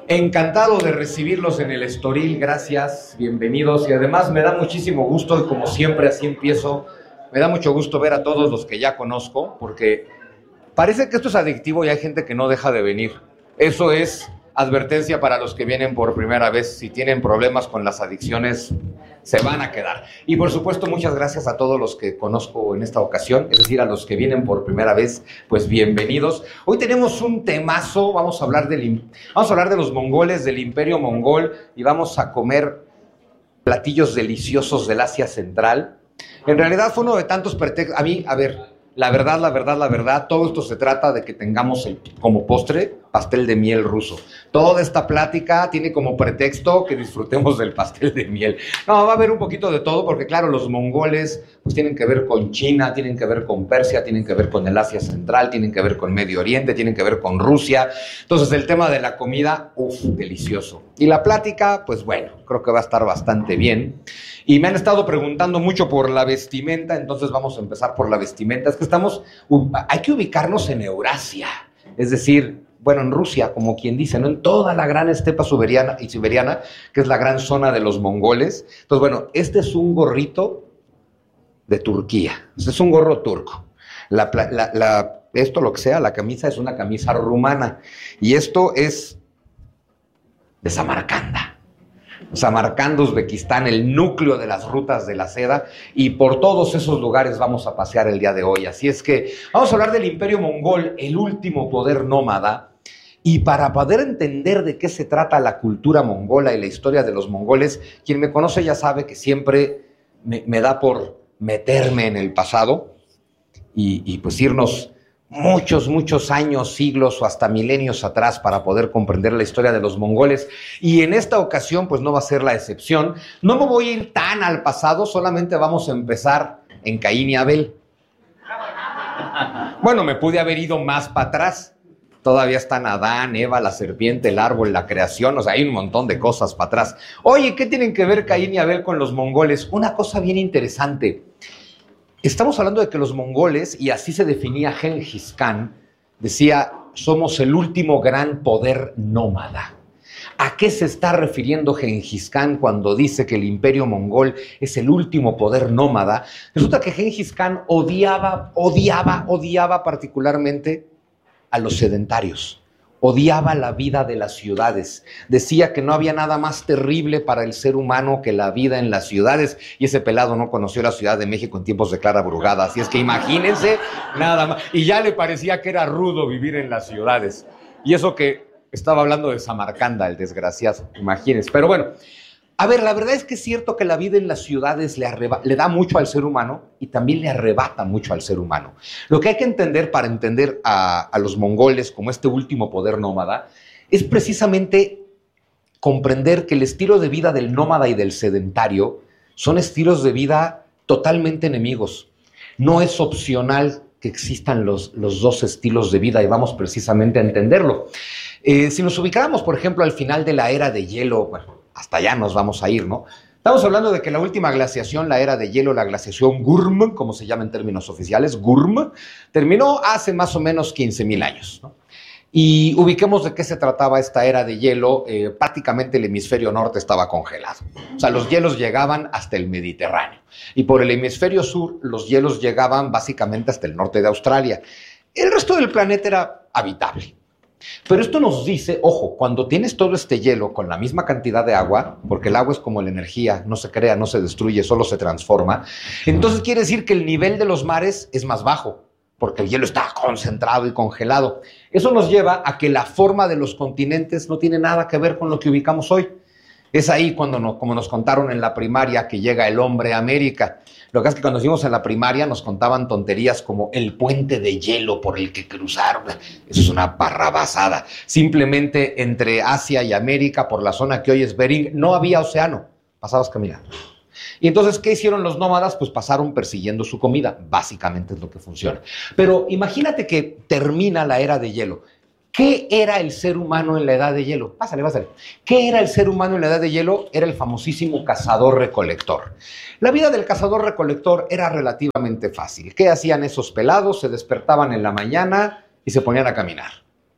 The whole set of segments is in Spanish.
Encantado de recibirlos en el Estoril, gracias, bienvenidos. Y además me da muchísimo gusto, y como siempre así empiezo, me da mucho gusto ver a todos los que ya conozco, porque parece que esto es adictivo y hay gente que no deja de venir. Eso es advertencia para los que vienen por primera vez. Si tienen problemas con las adicciones, se van a quedar. Y por supuesto, muchas gracias a todos los que conozco en esta ocasión, es decir, a los que vienen por primera vez, pues bienvenidos. Hoy tenemos un temazo, vamos a hablar de los mongoles, del Imperio Mongol, y vamos a comer platillos deliciosos del Asia Central. En realidad fue uno de tantos pretextos. A mí, a ver, la verdad, todo esto se trata de que tengamos como postre pastel de miel ruso. Toda esta plática tiene como pretexto que disfrutemos del pastel de miel. No, va a haber un poquito de todo porque, claro, los mongoles pues tienen que ver con China, tienen que ver con Persia, tienen que ver con el Asia Central, tienen que ver con Medio Oriente, tienen que ver con Rusia. Entonces, el tema de la comida, delicioso. Y la plática, pues bueno, creo que va a estar bastante bien. Y me han estado preguntando mucho por la vestimenta, entonces vamos a empezar por la vestimenta. Es que hay que ubicarnos en Eurasia, es decir, bueno, en Rusia, como quien dice, ¿no? En toda la gran estepa siberiana, que es la gran zona de los mongoles. Entonces, bueno, este es un gorrito de Turquía, este es un gorro turco. Esto, lo que sea, la camisa es una camisa rumana, y esto es de Samarcanda. Samarcanda, Uzbekistán, el núcleo de las rutas de la seda, y por todos esos lugares vamos a pasear el día de hoy. Así es que vamos a hablar del Imperio Mongol, el último poder nómada, y para poder entender de qué se trata la cultura mongola y la historia de los mongoles, quien me conoce ya sabe que siempre me da por meterme en el pasado y pues irnos muchos años, siglos o hasta milenios atrás para poder comprender la historia de los mongoles. Y en esta ocasión pues no va a ser la excepción. No me voy a ir tan al pasado, solamente vamos a empezar en Caín y Abel. Bueno, me pude haber ido más para atrás. Todavía están Adán, Eva, la serpiente, el árbol, la creación, o sea, hay un montón de cosas para atrás. Oye, ¿qué tienen que ver Caín y Abel con los mongoles? Una cosa bien interesante. Estamos hablando de que los mongoles, y así se definía Gengis Khan, decía, somos el último gran poder nómada. ¿A qué se está refiriendo Gengis Khan cuando dice que el imperio mongol es el último poder nómada? Resulta que Gengis Khan odiaba particularmente a los sedentarios. Odiaba la vida de las ciudades. Decía que no había nada más terrible para el ser humano que la vida en las ciudades. Y ese pelado no conoció la Ciudad de México en tiempos de Clara Brugada. Así es que imagínense nada más. Y ya le parecía que era rudo vivir en las ciudades. Y eso que estaba hablando de Samarcanda, el desgraciado. Imagínense. Pero bueno, a ver, la verdad es que es cierto que la vida en las ciudades le da mucho al ser humano y también le arrebata mucho al ser humano. Lo que hay que entender para entender a los mongoles como este último poder nómada es precisamente comprender que el estilo de vida del nómada y del sedentario son estilos de vida totalmente enemigos. No es opcional que existan los dos estilos de vida y vamos precisamente a entenderlo. Si nos ubicáramos, por ejemplo, al final de la era de hielo, bueno, hasta allá nos vamos a ir, ¿no? Estamos hablando de que la última glaciación, la era de hielo, la glaciación Gurm, como se llama en términos oficiales, Gurm, terminó hace más o menos 15,000 años, ¿no? Y ubiquemos de qué se trataba esta era de hielo. Prácticamente el hemisferio norte estaba congelado. O sea, los hielos llegaban hasta el Mediterráneo. Y por el hemisferio sur, los hielos llegaban básicamente hasta el norte de Australia. El resto del planeta era habitable. Pero esto nos dice, ojo, cuando tienes todo este hielo con la misma cantidad de agua, porque el agua es como la energía, no se crea, no se destruye, solo se transforma, entonces quiere decir que el nivel de los mares es más bajo, porque el hielo está concentrado y congelado. Eso nos lleva a que la forma de los continentes no tiene nada que ver con lo que ubicamos hoy. Es ahí cuando, como nos contaron en la primaria, que llega el hombre a América. Lo que es que cuando fuimos en la primaria nos contaban tonterías como el puente de hielo por el que cruzaron. Eso es una barrabasada. Simplemente entre Asia y América, por la zona que hoy es Bering, no había océano. Pasabas caminando. Y entonces, ¿qué hicieron los nómadas? Pues pasaron persiguiendo su comida. Básicamente es lo que funciona. Pero imagínate que termina la era de hielo. ¿Qué era el ser humano en la edad de hielo? Pásale. ¿Qué era el ser humano en la edad de hielo? Era el famosísimo cazador-recolector. La vida del cazador-recolector era relativamente fácil. ¿Qué hacían esos pelados? Se despertaban en la mañana y se ponían a caminar.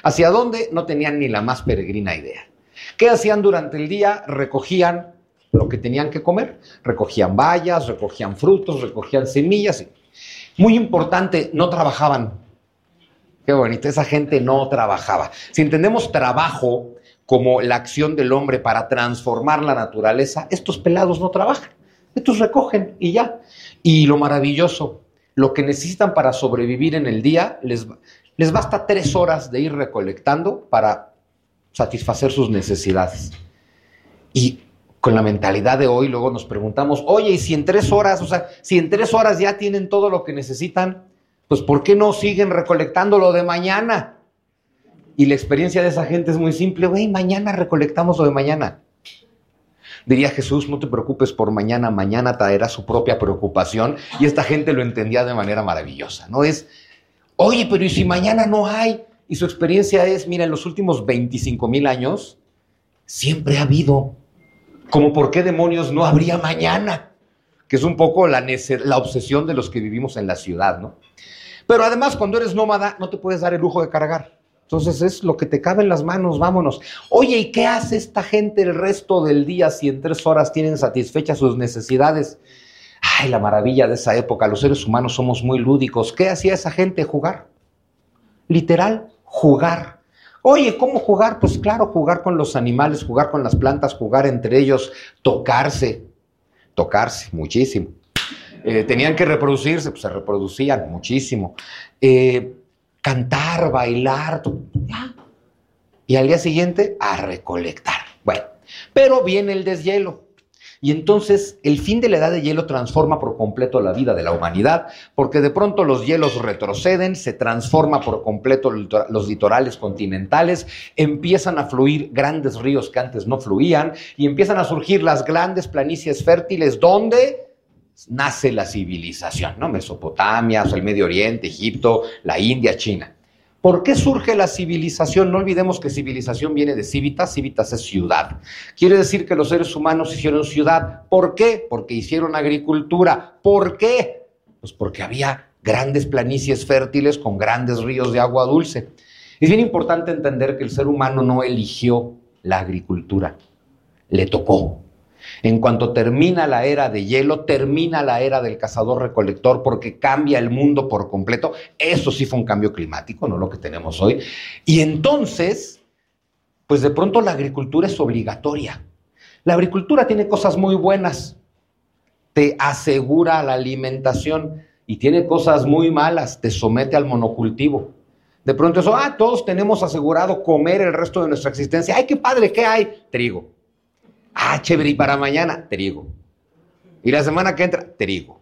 ¿Hacia dónde? No tenían ni la más peregrina idea. ¿Qué hacían durante el día? Recogían lo que tenían que comer. Recogían bayas, recogían frutos, recogían semillas. Muy importante, no trabajaban. Qué bonito, esa gente no trabajaba. Si entendemos trabajo como la acción del hombre para transformar la naturaleza, estos pelados no trabajan. Estos recogen y ya. Y lo maravilloso, lo que necesitan para sobrevivir en el día, les basta 3 horas de ir recolectando para satisfacer sus necesidades. Y con la mentalidad de hoy, luego nos preguntamos, oye, y si en 3 horas, si en 3 horas ya tienen todo lo que necesitan, pues ¿por qué no siguen recolectando lo de mañana? Y la experiencia de esa gente es muy simple, güey, mañana recolectamos lo de mañana. Diría Jesús, no te preocupes por mañana, mañana traerá su propia preocupación, y esta gente lo entendía de manera maravillosa, ¿no? Es, oye, pero ¿y si mañana no hay? Y su experiencia es, mira, en los últimos 25,000 años, siempre ha habido. Como por qué demonios no habría mañana, que es un poco la obsesión de los que vivimos en la ciudad, ¿no? Pero además, cuando eres nómada, no te puedes dar el lujo de cargar. Entonces es lo que te cabe en las manos, vámonos. Oye, ¿y qué hace esta gente el resto del día si en 3 horas tienen satisfechas sus necesidades? Ay, la maravilla de esa época, los seres humanos somos muy lúdicos. ¿Qué hacía esa gente? Jugar. Literal, jugar. Oye, ¿cómo jugar? Pues claro, jugar con los animales, jugar con las plantas, jugar entre ellos, tocarse muchísimo. Tenían que reproducirse, pues se reproducían muchísimo. Cantar, bailar, ya. Y al día siguiente, a recolectar. Bueno, pero viene el deshielo. Y entonces el fin de la edad de hielo transforma por completo la vida de la humanidad, porque de pronto los hielos retroceden, se transforma por completo los litorales continentales, empiezan a fluir grandes ríos que antes no fluían, y empiezan a surgir las grandes planicies fértiles donde nace la civilización, ¿no? Mesopotamia, el Medio Oriente, Egipto, la India, China. ¿Por qué surge la civilización? No olvidemos que civilización viene de civitas, civitas es ciudad. Quiere decir que los seres humanos hicieron ciudad. ¿Por qué? Porque hicieron agricultura. ¿Por qué? Pues porque había grandes planicies fértiles con grandes ríos de agua dulce. Es bien importante entender que el ser humano no eligió la agricultura, le tocó. En cuanto termina la era de hielo, termina la era del cazador-recolector porque cambia el mundo por completo. Eso sí fue un cambio climático, no lo que tenemos hoy. Y entonces, pues de pronto la agricultura es obligatoria. La agricultura tiene cosas muy buenas. Te asegura la alimentación y tiene cosas muy malas. Te somete al monocultivo. De pronto eso, todos tenemos asegurado comer el resto de nuestra existencia. ¡Ay, qué padre! ¿Qué hay? Trigo. Chévere, y para mañana, trigo. Y la semana que entra, trigo.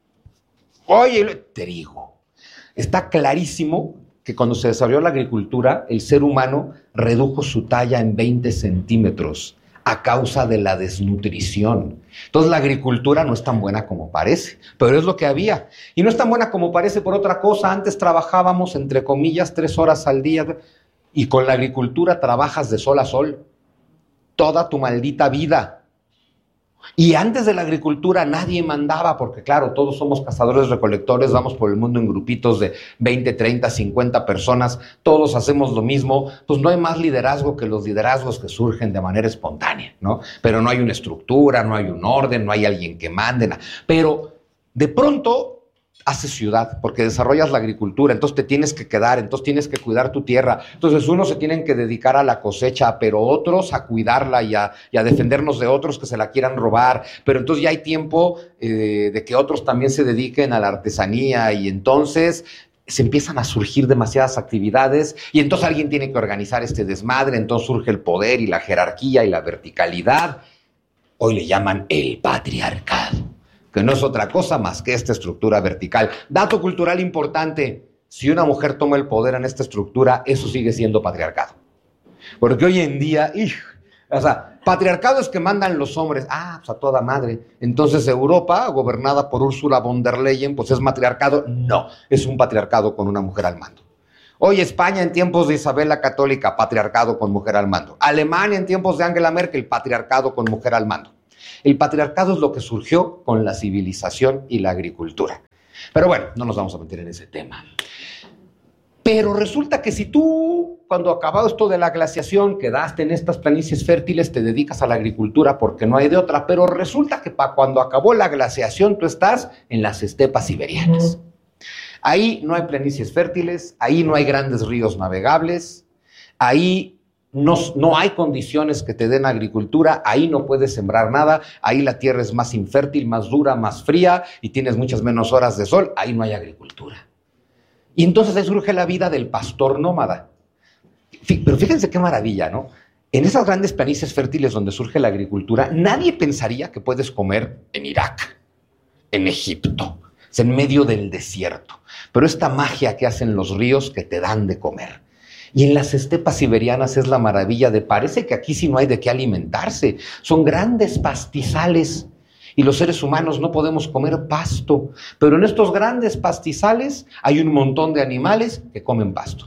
Oye, trigo. Está clarísimo que cuando se desarrolló la agricultura, el ser humano redujo su talla en 20 centímetros a causa de la desnutrición. Entonces la agricultura no es tan buena como parece, pero es lo que había. Y no es tan buena como parece por otra cosa. Antes trabajábamos, entre comillas, 3 horas al día, y con la agricultura trabajas de sol a sol toda tu maldita vida. Y antes de la agricultura nadie mandaba, porque claro, todos somos cazadores recolectores, vamos por el mundo en grupitos de 20, 30, 50 personas, todos hacemos lo mismo, pues no hay más liderazgo que los liderazgos que surgen de manera espontánea, ¿no? Pero no hay una estructura, no hay un orden, no hay alguien que mande, pero de pronto haces ciudad, porque desarrollas la agricultura, entonces te tienes que quedar, entonces tienes que cuidar tu tierra, entonces unos se tienen que dedicar a la cosecha, pero otros a cuidarla y a defendernos de otros que se la quieran robar, pero entonces ya hay tiempo de que otros también se dediquen a la artesanía, y entonces se empiezan a surgir demasiadas actividades, y entonces alguien tiene que organizar este desmadre, entonces surge el poder y la jerarquía y la verticalidad. Hoy le llaman el patriarcado, que no es otra cosa más que esta estructura vertical. Dato cultural importante: si una mujer toma el poder en esta estructura, eso sigue siendo patriarcado. Porque hoy en día, patriarcado es que mandan los hombres, pues a toda madre. Entonces Europa, gobernada por Ursula von der Leyen, pues es matriarcado. No, es un patriarcado con una mujer al mando. Hoy España en tiempos de Isabel la Católica, patriarcado con mujer al mando. Alemania en tiempos de Angela Merkel, patriarcado con mujer al mando. El patriarcado es lo que surgió con la civilización y la agricultura. Pero bueno, no nos vamos a meter en ese tema. Pero resulta que si tú, cuando acabado esto de la glaciación, quedaste en estas planicies fértiles, te dedicas a la agricultura porque no hay de otra, pero resulta que cuando acabó la glaciación tú estás en las estepas siberianas. Ahí no hay planicies fértiles, ahí no hay grandes ríos navegables, ahí no hay condiciones que te den agricultura, ahí no puedes sembrar nada, ahí la tierra es más infértil, más dura, más fría y tienes muchas menos horas de sol, ahí no hay agricultura. Y entonces ahí surge la vida del pastor nómada. Pero fíjense qué maravilla, ¿no? En esas grandes planicies fértiles donde surge la agricultura, nadie pensaría que puedes comer en Irak, en Egipto, en medio del desierto. Pero esta magia que hacen los ríos que te dan de comer. Y en las estepas siberianas es la maravilla de, parece que aquí sí no hay de qué alimentarse. Son grandes pastizales. Y los seres humanos no podemos comer pasto, pero en estos grandes pastizales hay un montón de animales que comen pasto.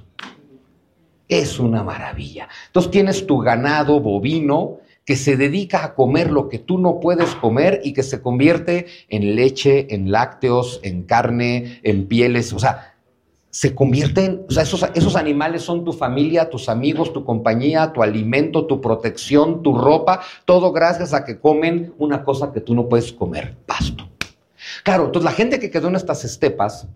Es una maravilla. Entonces tienes tu ganado bovino que se dedica a comer lo que tú no puedes comer y que se convierte en leche, en lácteos, en carne, en pieles, o sea, se convierten, o sea, esos animales son tu familia, tus amigos, tu compañía, tu alimento, tu protección, tu ropa, todo gracias a que comen una cosa que tú no puedes comer, pasto. Claro, entonces la gente que quedó en estas estepas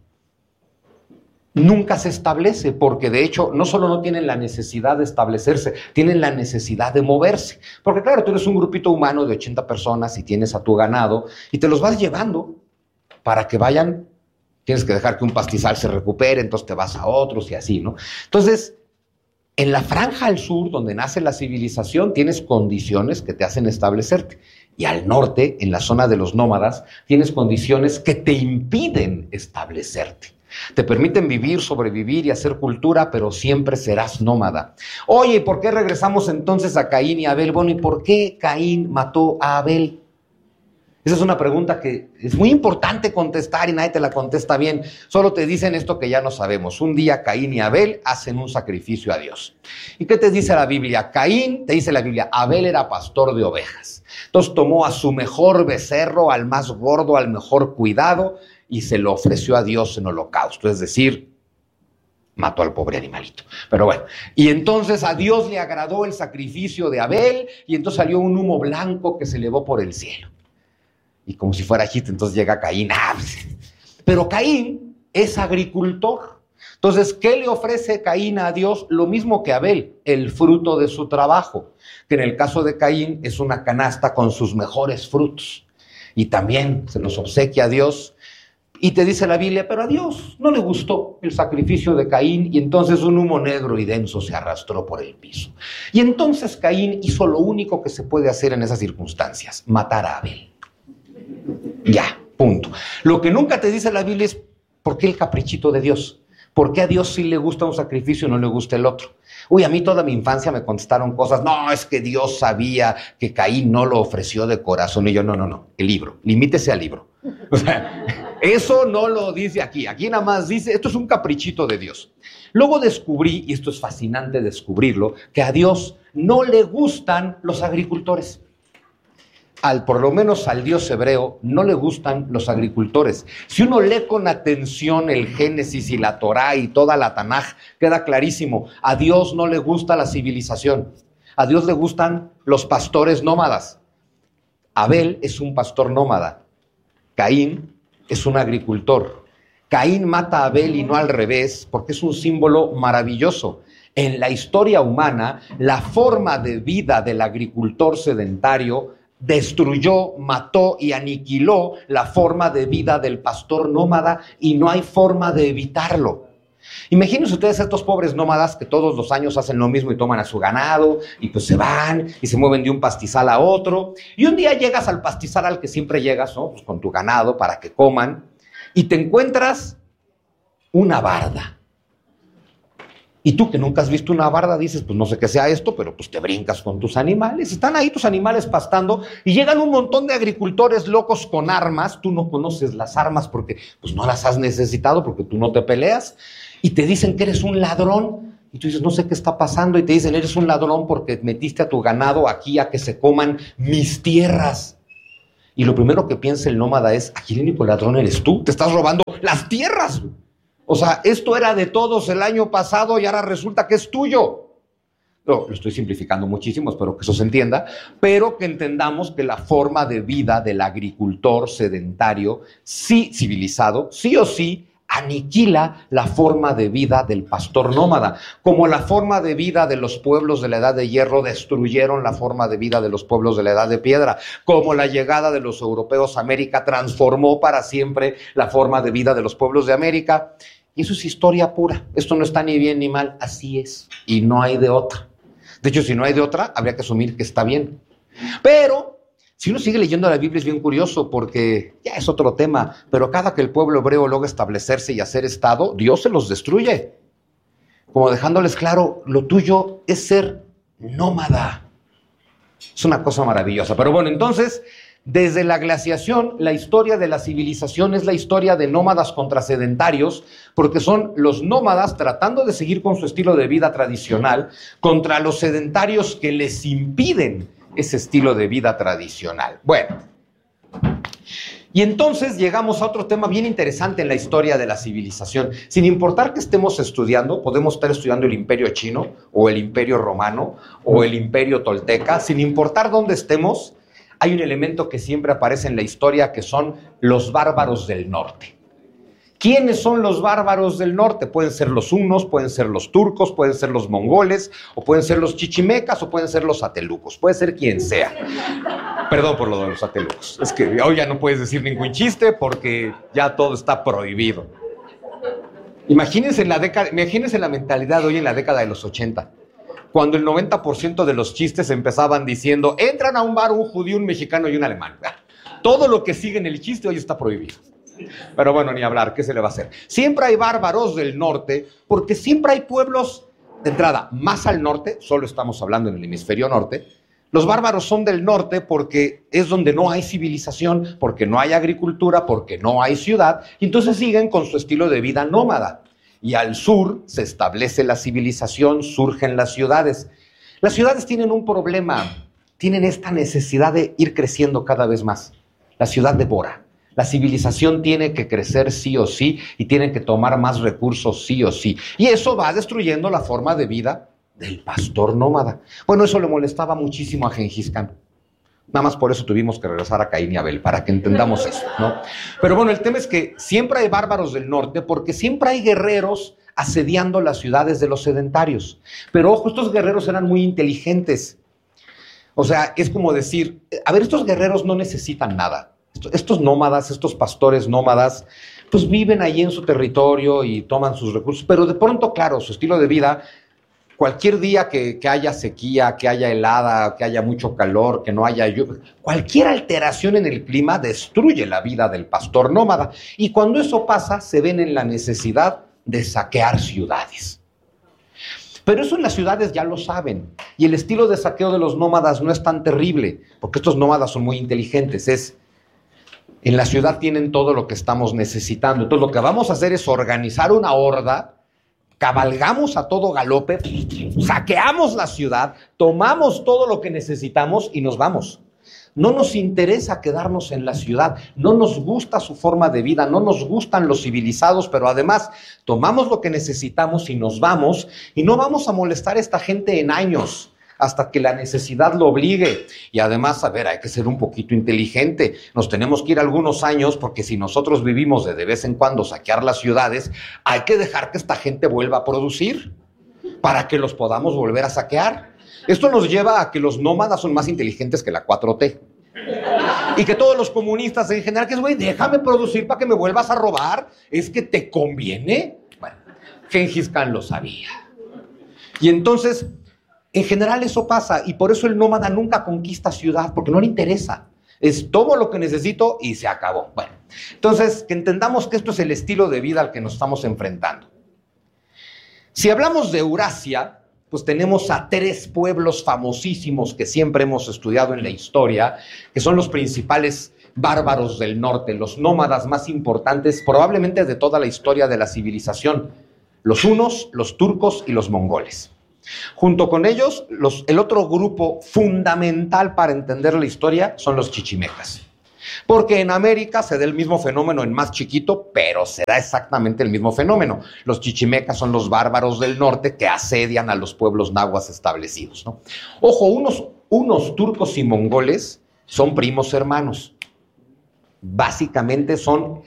nunca se establece, porque de hecho no solo no tienen la necesidad de establecerse, tienen la necesidad de moverse. Porque claro, tú eres un grupito humano de 80 personas y tienes a tu ganado y te los vas llevando para que vayan. Tienes que dejar que un pastizal se recupere, entonces te vas a otros y así, ¿no? Entonces, en la franja al sur, donde nace la civilización, tienes condiciones que te hacen establecerte. Y al norte, en la zona de los nómadas, tienes condiciones que te impiden establecerte. Te permiten vivir, sobrevivir y hacer cultura, pero siempre serás nómada. Oye, ¿por qué regresamos entonces a Caín y Abel? Bueno, ¿y por qué Caín mató a Abel? Esa es una pregunta que es muy importante contestar y nadie te la contesta bien. Solo te dicen esto que ya no sabemos. Un día Caín y Abel hacen un sacrificio a Dios. ¿Y qué te dice la Biblia? Caín, te dice la Biblia, Abel era pastor de ovejas. Entonces tomó a su mejor becerro, al más gordo, al mejor cuidado, y se lo ofreció a Dios en holocausto. Es decir, mató al pobre animalito. Pero bueno, y entonces a Dios le agradó el sacrificio de Abel, y entonces salió un humo blanco que se elevó por el cielo. Y como si fuera hit, entonces llega Caín. Pero Caín es agricultor. Entonces, ¿qué le ofrece Caín a Dios? Lo mismo que Abel, el fruto de su trabajo, que en el caso de Caín es una canasta con sus mejores frutos. Y también se los obsequia a Dios. Y te dice la Biblia, pero a Dios no le gustó el sacrificio de Caín, y entonces un humo negro y denso se arrastró por el piso. Y entonces Caín hizo lo único que se puede hacer en esas circunstancias, matar a Abel. Ya, punto. Lo que nunca te dice la Biblia es ¿por qué el caprichito de Dios? ¿Por qué a Dios sí le gusta un sacrificio y no le gusta el otro? Uy, a mí toda mi infancia me contestaron cosas, no, es que Dios sabía que Caín no lo ofreció de corazón. Y yo, no, el libro, limítese al libro. O sea, eso no lo dice aquí. Aquí nada más dice, esto es un caprichito de Dios. Luego descubrí, y esto es fascinante descubrirlo, que a Dios no le gustan los agricultores. Por lo menos al Dios hebreo, no le gustan los agricultores. Si uno lee con atención el Génesis y la Torá y toda la Tanaj, queda clarísimo, a Dios no le gusta la civilización. A Dios le gustan los pastores nómadas. Abel es un pastor nómada. Caín es un agricultor. Caín mata a Abel y no al revés, porque es un símbolo maravilloso. En la historia humana, la forma de vida del agricultor sedentario destruyó, mató y aniquiló la forma de vida del pastor nómada y no hay forma de evitarlo. Imagínense ustedes a estos pobres nómadas que todos los años hacen lo mismo y toman a su ganado y pues se van y se mueven de un pastizal a otro. Y un día llegas al pastizal al que siempre llegas, ¿no? Pues con tu ganado para que coman y te encuentras una barda. Y tú que nunca has visto una barda dices, pues no sé qué sea esto, pero pues te brincas con tus animales. Están ahí tus animales pastando y llegan un montón de agricultores locos con armas. Tú no conoces las armas porque pues no las has necesitado, porque tú no te peleas. Y te dicen que eres un ladrón. Y tú dices, no sé qué está pasando. Y te dicen, eres un ladrón porque metiste a tu ganado aquí a que se coman mis tierras. Y lo primero que piensa el nómada es, aquí el único ladrón eres tú. Te estás robando las tierras. O sea, esto era de todos el año pasado y ahora resulta que es tuyo. Lo estoy simplificando muchísimo, espero que eso se entienda, pero que entendamos que la forma de vida del agricultor sedentario, sí civilizado, sí o sí, aniquila la forma de vida del pastor nómada, como la forma de vida de los pueblos de la Edad de Hierro destruyeron la forma de vida de los pueblos de la Edad de Piedra, como la llegada de los europeos a América transformó para siempre la forma de vida de los pueblos de América. Y eso es historia pura, esto no está ni bien ni mal, así es, y no hay de otra. De hecho, si no hay de otra, habría que asumir que está bien. Pero si uno sigue leyendo la Biblia es bien curioso porque ya es otro tema, pero cada que el pueblo hebreo logra establecerse y hacer estado, Dios se los destruye. Como dejándoles claro, lo tuyo es ser nómada. Es una cosa maravillosa. Pero bueno, entonces, desde la glaciación, la historia de la civilización es la historia de nómadas contra sedentarios, porque son los nómadas tratando de seguir con su estilo de vida tradicional contra los sedentarios que les impiden ese estilo de vida tradicional. Bueno, y entonces llegamos a otro tema bien interesante en la historia de la civilización. Sin importar que estemos estudiando, podemos estar estudiando el Imperio Chino, o el Imperio Romano, o el Imperio Tolteca, sin importar dónde estemos, hay un elemento que siempre aparece en la historia que son los bárbaros del norte. ¿Quiénes son los bárbaros del norte? Pueden ser los hunos, pueden ser los turcos, pueden ser los mongoles, o pueden ser los chichimecas, o pueden ser los atelucos. Puede ser quien sea. Perdón por lo de los atelucos. Es que hoy ya no puedes decir ningún chiste porque ya todo está prohibido. Imagínense la mentalidad de hoy en la década de los 80. Cuando el 90% de los chistes empezaban diciendo, entran a un bar un judío, un mexicano y un alemán. Todo lo que sigue en el chiste hoy está prohibido. Pero bueno, ni hablar, ¿qué se le va a hacer? Siempre hay bárbaros del norte, porque siempre hay pueblos, de entrada, más al norte, solo estamos hablando en el hemisferio norte. Los bárbaros son del norte porque es donde no hay civilización, porque no hay agricultura, porque no hay ciudad, y entonces siguen con su estilo de vida nómada. Y al sur se establece la civilización, surgen las ciudades. Las ciudades tienen un problema, tienen esta necesidad de ir creciendo cada vez más. La ciudad devora. La civilización tiene que crecer sí o sí y tienen que tomar más recursos sí o sí. Y eso va destruyendo la forma de vida del pastor nómada. Bueno, eso le molestaba muchísimo a Gengis Khan. Nada más por eso tuvimos que regresar a Caín y Abel, para que entendamos eso, ¿no? Pero bueno, el tema es que siempre hay bárbaros del norte porque siempre hay guerreros asediando las ciudades de los sedentarios. Pero ojo, estos guerreros eran muy inteligentes. O sea, es como decir, a ver, estos guerreros no necesitan nada. Estos nómadas, estos pastores nómadas, pues viven allí en su territorio y toman sus recursos, pero de pronto, claro, su estilo de vida, cualquier día que haya sequía, que haya helada, que haya mucho calor, que no haya lluvia, cualquier alteración en el clima destruye la vida del pastor nómada. Y cuando eso pasa, se ven en la necesidad de saquear ciudades. Pero eso en las ciudades ya lo saben. Y el estilo de saqueo de los nómadas no es tan terrible, porque estos nómadas son muy inteligentes. En la ciudad tienen todo lo que estamos necesitando. Entonces lo que vamos a hacer es organizar una horda, cabalgamos a todo galope, saqueamos la ciudad, tomamos todo lo que necesitamos y nos vamos. No nos interesa quedarnos en la ciudad, no nos gusta su forma de vida, no nos gustan los civilizados, pero además tomamos lo que necesitamos y nos vamos, y no vamos a molestar a esta gente en años, hasta que la necesidad lo obligue. Y además, a ver, hay que ser un poquito inteligente. Nos tenemos que ir algunos años, porque si nosotros vivimos de vez en cuando saquear las ciudades, hay que dejar que esta gente vuelva a producir, para que los podamos volver a saquear. Esto nos lleva a que los nómadas son más inteligentes que la 4T. Y que todos los comunistas en general, que es, güey, déjame producir para que me vuelvas a robar, es que te conviene. Bueno, Gengis Khan lo sabía. Y entonces, en general eso pasa, y por eso el nómada nunca conquista ciudad, porque no le interesa. Es tomo lo que necesito y se acabó. Bueno, entonces, que entendamos que esto es el estilo de vida al que nos estamos enfrentando. Si hablamos de Eurasia, pues tenemos a 3 pueblos famosísimos que siempre hemos estudiado en la historia, que son los principales bárbaros del norte, los nómadas más importantes probablemente de toda la historia de la civilización, los hunos, los turcos y los mongoles. Junto con ellos, el otro grupo fundamental para entender la historia son los chichimecas. Porque en América se da el mismo fenómeno en más chiquito, pero se da exactamente el mismo fenómeno. Los chichimecas son los bárbaros del norte que asedian a los pueblos nahuas establecidos, ¿no? Ojo, unos turcos y mongoles son primos hermanos. Básicamente son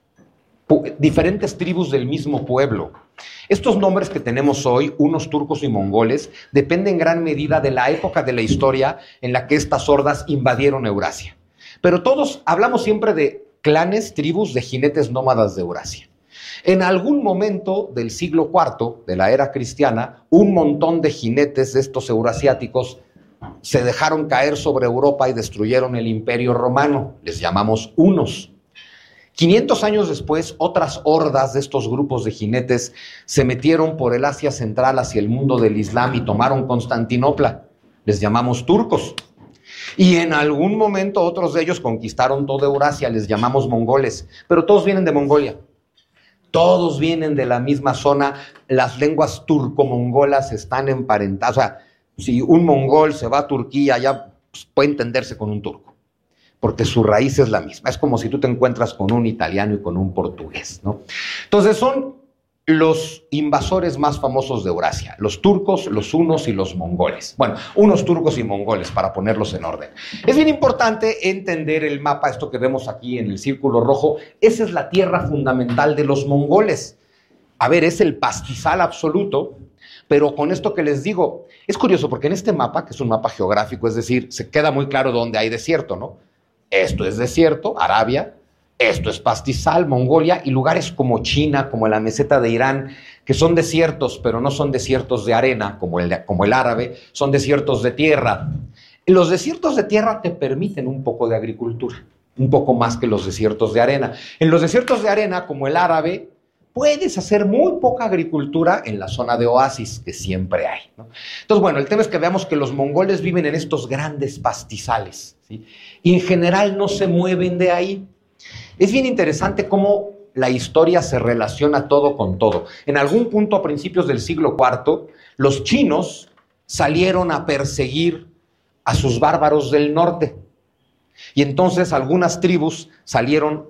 diferentes tribus del mismo pueblo. Estos nombres que tenemos hoy, unos turcos y mongoles, dependen en gran medida de la época de la historia en la que estas hordas invadieron Eurasia. Pero todos hablamos siempre de clanes, tribus de jinetes nómadas de Eurasia. En algún momento del siglo IV de la era cristiana, un montón de jinetes de estos eurasiáticos se dejaron caer sobre Europa y destruyeron el Imperio Romano. Les llamamos hunos. 500 años después, otras hordas de estos grupos de jinetes se metieron por el Asia Central hacia el mundo del Islam y tomaron Constantinopla. Les llamamos turcos. Y en algún momento otros de ellos conquistaron toda Eurasia, les llamamos mongoles. Pero todos vienen de Mongolia. Todos vienen de la misma zona. Las lenguas turco-mongolas están emparentadas. O sea, si un mongol se va a Turquía, ya puede entenderse con un turco, porque su raíz es la misma. Es como si tú te encuentras con un italiano y con un portugués, ¿no? Entonces son los invasores más famosos de Eurasia, los turcos, los hunos y los mongoles. Bueno, unos turcos y mongoles, para ponerlos en orden. Es bien importante entender el mapa, esto que vemos aquí en el círculo rojo. Esa es la tierra fundamental de los mongoles. A ver, es el pastizal absoluto, pero con esto que les digo, es curioso porque en este mapa, que es un mapa geográfico, es decir, se queda muy claro dónde hay desierto, ¿no? Esto es desierto, Arabia, esto es pastizal, Mongolia, y lugares como China, como la meseta de Irán, que son desiertos, pero no son desiertos de arena, como el árabe, son desiertos de tierra. Los desiertos de tierra te permiten un poco de agricultura, un poco más que los desiertos de arena. En los desiertos de arena, como el árabe, puedes hacer muy poca agricultura en la zona de oasis, que siempre hay, ¿no? Entonces, bueno, el tema es que veamos que los mongoles viven en estos grandes pastizales, ¿sí? Y en general no se mueven de ahí. Es bien interesante cómo la historia se relaciona todo con todo. En algún punto a principios del siglo IV, los chinos salieron a perseguir a sus bárbaros del norte. Y entonces algunas tribus salieron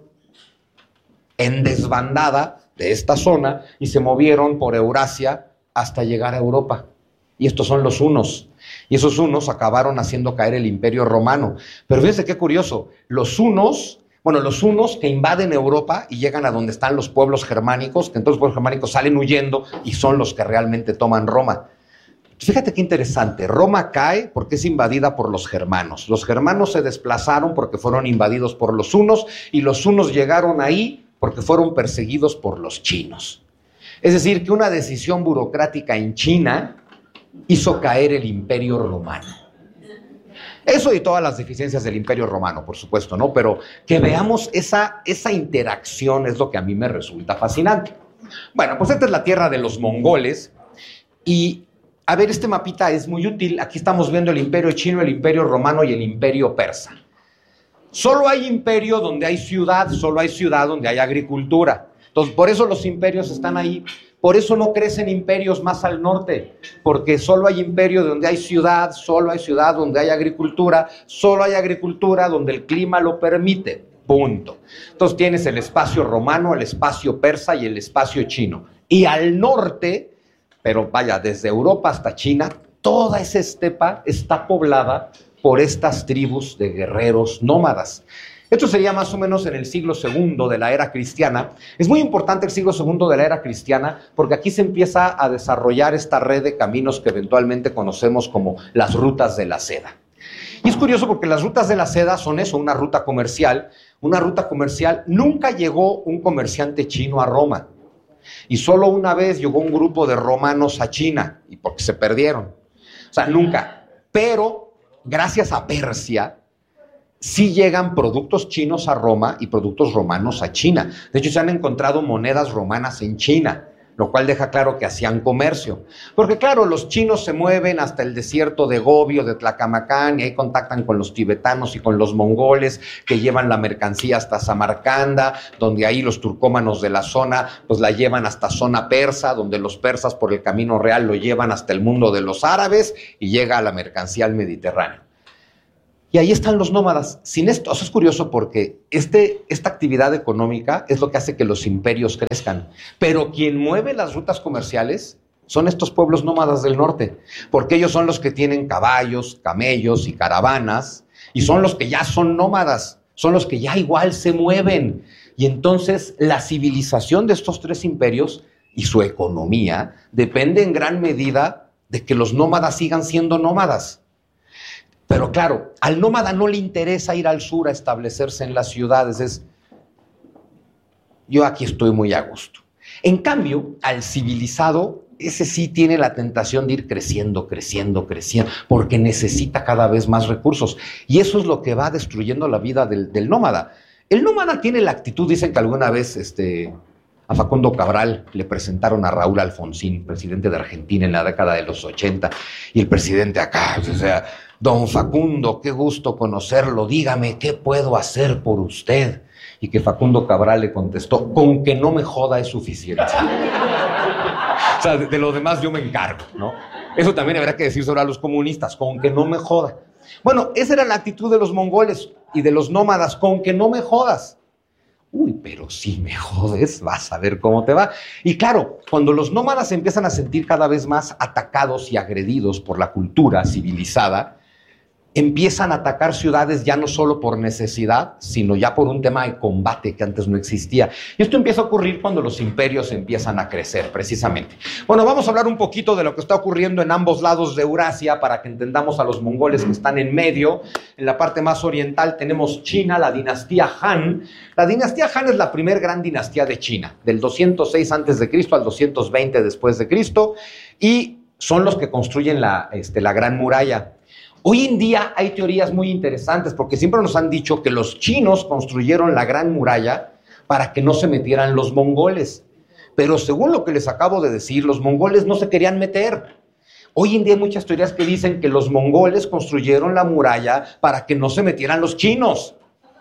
en desbandada de esta zona y se movieron por Eurasia hasta llegar a Europa. Y estos son los hunos. Y esos hunos acabaron haciendo caer el Imperio Romano. Pero fíjense qué curioso, los hunos que invaden Europa y llegan a donde están los pueblos germánicos, que entonces los pueblos germánicos salen huyendo y son los que realmente toman Roma. Fíjate qué interesante, Roma cae porque es invadida por los germanos. Los germanos se desplazaron porque fueron invadidos por los hunos y los hunos llegaron ahí porque fueron perseguidos por los chinos. Es decir, que una decisión burocrática en China hizo caer el Imperio Romano. Eso y todas las deficiencias del Imperio Romano, por supuesto, ¿no? Pero que veamos esa interacción es lo que a mí me resulta fascinante. Bueno, pues esta es la tierra de los mongoles y, a ver, este mapita es muy útil. Aquí estamos viendo el Imperio Chino, el Imperio Romano y el Imperio Persa. Solo hay imperio donde hay ciudad, solo hay ciudad donde hay agricultura. Entonces, por eso los imperios están ahí. Por eso no crecen imperios más al norte, porque solo hay imperio donde hay ciudad, solo hay ciudad donde hay agricultura, solo hay agricultura donde el clima lo permite. Punto. Entonces tienes el espacio romano, el espacio persa y el espacio chino. Y al norte, pero vaya, desde Europa hasta China, toda esa estepa está poblada por estas tribus de guerreros nómadas. Esto sería más o menos en el siglo II de la era cristiana. Es muy importante el siglo II de la era cristiana porque aquí se empieza a desarrollar esta red de caminos que eventualmente conocemos como las rutas de la seda. Y es curioso porque las rutas de la seda son eso, una ruta comercial. Una ruta comercial, nunca llegó un comerciante chino a Roma. Y solo una vez llegó un grupo de romanos a China, y porque se perdieron. O sea, nunca. Pero gracias a Persia, sí llegan productos chinos a Roma y productos romanos a China. De hecho, se han encontrado monedas romanas en China, lo cual deja claro que hacían comercio. Porque claro, los chinos se mueven hasta el desierto de Gobi o de Tlacamacán y ahí contactan con los tibetanos y con los mongoles que llevan la mercancía hasta Samarcanda, donde ahí los turcómanos de la zona pues la llevan hasta zona persa, donde los persas por el camino real lo llevan hasta el mundo de los árabes y llega a la mercancía al Mediterráneo. Y ahí están los nómadas. Sin esto, o sea, es curioso porque esta actividad económica es lo que hace que los imperios crezcan. Pero quien mueve las rutas comerciales son estos pueblos nómadas del norte, porque ellos son los que tienen caballos, camellos y caravanas, y son los que ya son nómadas, son los que ya igual se mueven. Y entonces la civilización de estos tres imperios y su economía depende en gran medida de que los nómadas sigan siendo nómadas. Pero claro, al nómada no le interesa ir al sur a establecerse en las ciudades, yo aquí estoy muy a gusto. En cambio, al civilizado, ese sí tiene la tentación de ir creciendo, porque necesita cada vez más recursos. Y eso es lo que va destruyendo la vida del nómada. El nómada tiene la actitud, dicen que alguna vez a Facundo Cabral le presentaron a Raúl Alfonsín, presidente de Argentina en la década de los 80, y el presidente acá, o sea, don Facundo, qué gusto conocerlo, dígame, ¿qué puedo hacer por usted? Y que Facundo Cabral le contestó, con que no me joda es suficiente. O sea, de lo demás yo me encargo, ¿no? Eso también habrá que decir sobre los comunistas, con que no me joda. Bueno, esa era la actitud de los mongoles y de los nómadas, con que no me jodas. Uy, pero si me jodes, vas a ver cómo te va. Y claro, cuando los nómadas se empiezan a sentir cada vez más atacados y agredidos por la cultura civilizada, empiezan a atacar ciudades ya no solo por necesidad, sino ya por un tema de combate que antes no existía. Y esto empieza a ocurrir cuando los imperios empiezan a crecer, precisamente. Bueno, vamos a hablar un poquito de lo que está ocurriendo en ambos lados de Eurasia para que entendamos a los mongoles que están en medio. En la parte más oriental tenemos China, la dinastía Han. La dinastía Han es la primer gran dinastía de China, del 206 a.C. al 220 después de Cristo, y son los que construyen la Gran Muralla. Hoy en día hay teorías muy interesantes porque siempre nos han dicho que los chinos construyeron la Gran Muralla para que no se metieran los mongoles. Pero según lo que les acabo de decir, los mongoles no se querían meter. Hoy en día hay muchas teorías que dicen que los mongoles construyeron la muralla para que no se metieran los chinos.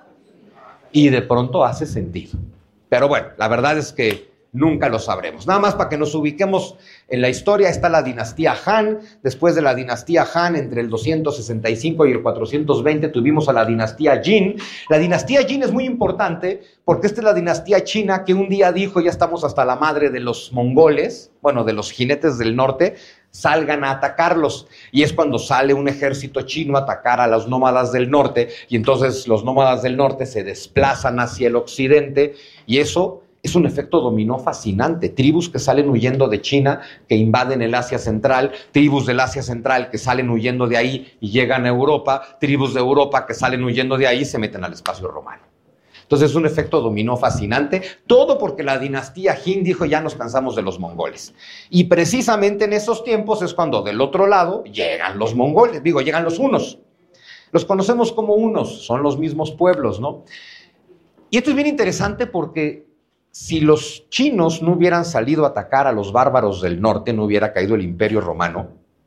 Y de pronto hace sentido. Pero bueno, la verdad es que nunca lo sabremos. Nada más para que nos ubiquemos en la historia, está la dinastía Han. Después de la dinastía Han, entre el 265 y el 420, tuvimos a la dinastía Jin. La dinastía Jin es muy importante porque esta es la dinastía china que un día dijo, ya estamos hasta la madre de los mongoles, bueno, de los jinetes del norte, salgan a atacarlos. Y es cuando sale un ejército chino a atacar a los nómadas del norte, y entonces los nómadas del norte se desplazan hacia el occidente, y eso es un efecto dominó fascinante. Tribus que salen huyendo de China, que invaden el Asia Central, tribus del Asia Central que salen huyendo de ahí y llegan a Europa, tribus de Europa que salen huyendo de ahí y se meten al espacio romano. Entonces es un efecto dominó fascinante, todo porque la dinastía Jin dijo ya nos cansamos de los mongoles. Y precisamente en esos tiempos es cuando del otro lado llegan los mongoles, llegan los hunos. Los conocemos como hunos, son los mismos pueblos, ¿no? Y esto es bien interesante porque si los chinos no hubieran salido a atacar a los bárbaros del norte, no hubiera caído el Imperio Romano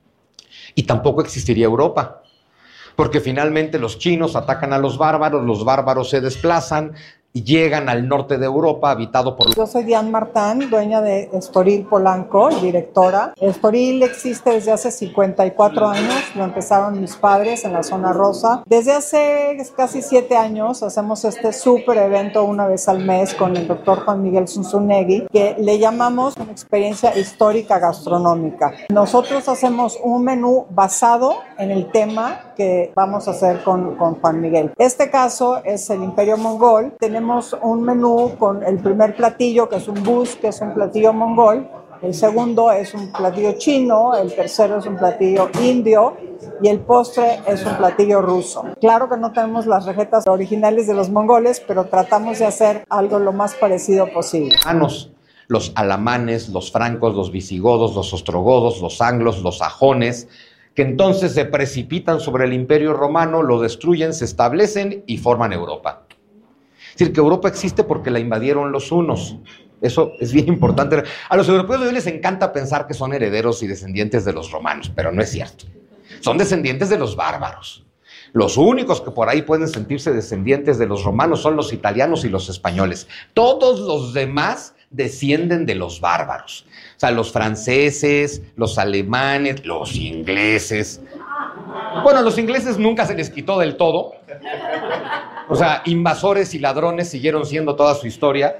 y tampoco existiría Europa. Porque finalmente los chinos atacan a los bárbaros se desplazan y llegan al norte de Europa, habitado por... Yo soy Diane Martán, dueña de Estoril Polanco, directora. Estoril existe desde hace 54 años, lo empezaron mis padres en la zona rosa. Desde hace casi 7 años hacemos este súper evento una vez al mes con el doctor Juan Miguel Zunzunegui, que le llamamos una experiencia histórica gastronómica. Nosotros hacemos un menú basado en el tema que vamos a hacer con Juan Miguel. Este caso es el Imperio Mongol. Tenemos un menú con el primer platillo, que es un bus, que es un platillo mongol. El segundo es un platillo chino, el tercero es un platillo indio y el postre es un platillo ruso. Claro que no tenemos las recetas originales de los mongoles, pero tratamos de hacer algo lo más parecido posible. Los alamanes, los francos, los visigodos, los ostrogodos, los anglos, los sajones, que entonces se precipitan sobre el Imperio Romano, lo destruyen, se establecen y forman Europa. Es decir, que Europa existe porque la invadieron los hunos. Eso es bien importante. A los europeos de hoy les encanta pensar que son herederos y descendientes de los romanos, pero no es cierto. Son descendientes de los bárbaros. Los únicos que por ahí pueden sentirse descendientes de los romanos son los italianos y los españoles. Todos los demás descienden de los bárbaros. O sea, los franceses, los alemanes, los ingleses. Bueno, a los ingleses nunca se les quitó del todo. O sea, invasores y ladrones siguieron siendo toda su historia.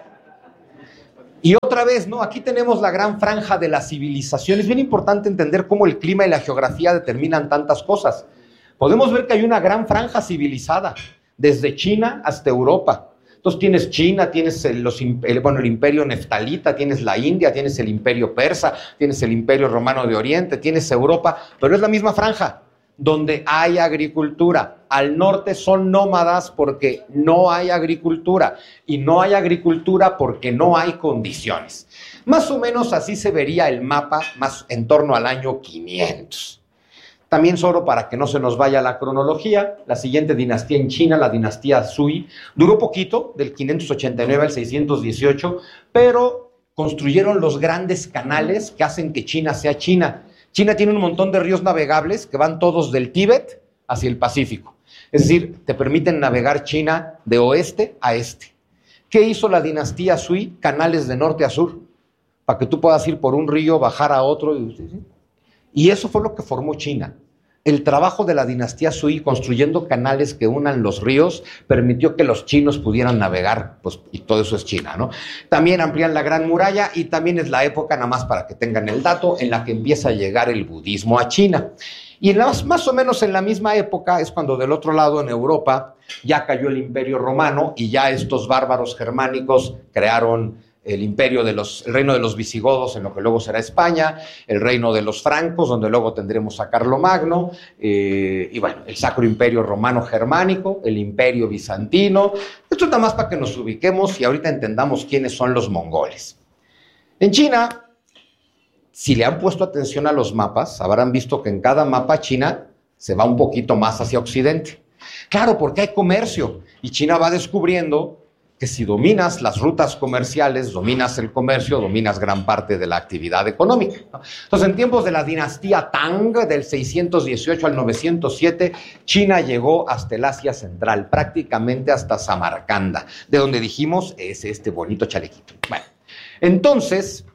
Y otra vez, ¿no? Aquí tenemos la gran franja de la civilización. Es bien importante entender cómo el clima y la geografía determinan tantas cosas. Podemos ver que hay una gran franja civilizada, desde China hasta Europa. Entonces tienes China, tienes el imperio neftalita, tienes la India, tienes el imperio persa, tienes el imperio romano de Oriente, tienes Europa, pero es la misma franja donde hay agricultura. Al norte son nómadas porque no hay agricultura, y no hay agricultura porque no hay condiciones. Más o menos así se vería el mapa más en torno al año 500. También solo para que no se nos vaya la cronología, la siguiente dinastía en China, la dinastía Sui, duró poquito, del 589 al 618, pero construyeron los grandes canales que hacen que China sea China. China tiene un montón de ríos navegables que van todos del Tíbet hacia el Pacífico. Es decir, te permiten navegar China de oeste a este. ¿Qué hizo la dinastía Sui? Canales de norte a sur, para que tú puedas ir por un río, bajar a otro. Y eso fue lo que formó China. El trabajo de la dinastía Sui construyendo canales que unan los ríos permitió que los chinos pudieran navegar, pues, y todo eso es China, ¿no? También amplían la Gran Muralla y también es la época, nada más para que tengan el dato, en la que empieza a llegar el budismo a China. Y más o menos en la misma época es cuando del otro lado, en Europa, ya cayó el Imperio Romano y ya estos bárbaros germánicos crearon el reino de los visigodos, en lo que luego será España, el reino de los francos, donde luego tendremos a Carlomagno, y bueno, el Sacro Imperio Romano Germánico, el Imperio Bizantino. Esto es nada más para que nos ubiquemos y ahorita entendamos quiénes son los mongoles. En China, si le han puesto atención a los mapas, habrán visto que en cada mapa China se va un poquito más hacia occidente. Claro, porque hay comercio, y China va descubriendo que si dominas las rutas comerciales, dominas el comercio, dominas gran parte de la actividad económica, ¿no? Entonces, en tiempos de la dinastía Tang, del 618 al 907, China llegó hasta el Asia Central, prácticamente hasta Samarcanda, de donde dijimos es este bonito chalequito. Bueno, entonces,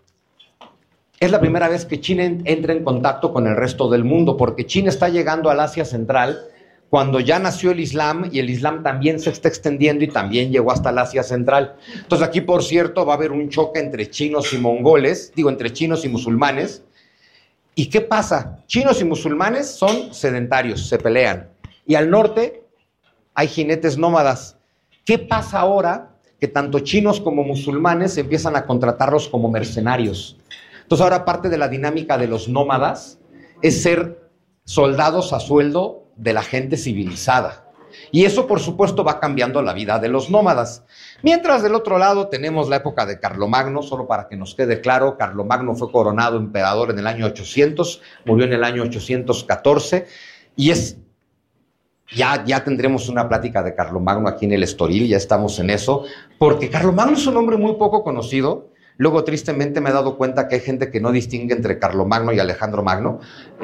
es la primera vez que China entra en contacto con el resto del mundo, porque China está llegando al Asia Central cuando ya nació el Islam, y el Islam también se está extendiendo y también llegó hasta el Asia Central. Entonces aquí, por cierto, va a haber un choque entre chinos y mongoles, entre chinos y musulmanes. ¿Y qué pasa? Chinos y musulmanes son sedentarios, se pelean. Y al norte hay jinetes nómadas. ¿Qué pasa ahora? Que tanto chinos como musulmanes empiezan a contratarlos como mercenarios. Entonces ahora parte de la dinámica de los nómadas es ser soldados a sueldo de la gente civilizada. Y eso, por supuesto, va cambiando la vida de los nómadas. Mientras del otro lado tenemos la época de Carlomagno, solo para que nos quede claro, Carlomagno fue coronado emperador en el año 800, murió en el año 814, y ya tendremos una plática de Carlomagno aquí en el Estoril, ya estamos en eso, porque Carlomagno es un hombre muy poco conocido. Luego, tristemente, me he dado cuenta que hay gente que no distingue entre Carlomagno y Alejandro Magno.